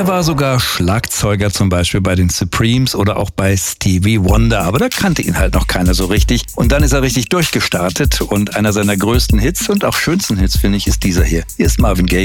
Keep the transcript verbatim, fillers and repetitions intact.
Er war sogar Schlagzeuger zum Beispiel bei den Supremes oder auch bei Stevie Wonder, aber da kannte ihn halt noch keiner so richtig. Und dann ist er richtig durchgestartet und einer seiner größten Hits und auch schönsten Hits, finde ich, ist dieser hier. Hier ist Marvin Gaye.